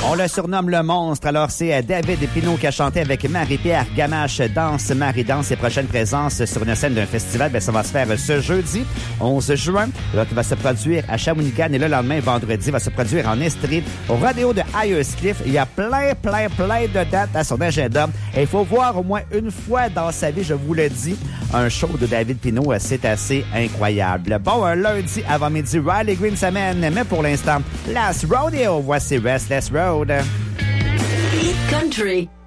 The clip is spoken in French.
On le surnomme le monstre. Alors, c'est David Pinault qui a chanté avec Marie-Pierre Gamache, Danse, Marie-Danse. Ses prochaines présences sur une scène d'un festival, ça va se faire ce jeudi, 11 juin. Alors, qui va se produire à Shawinigan. Et le lendemain, vendredi, va se produire en Estrie, au rodéo de Hyerscliff. Il y a plein de dates à son agenda. Et il faut voir au moins une fois dans sa vie, je vous le dis, un show de David Pinault. C'est assez incroyable. Bon, un lundi avant midi, Riley Green s'amène. Mais pour l'instant, Last Rodeo. Voici Restless Road. Hit Country.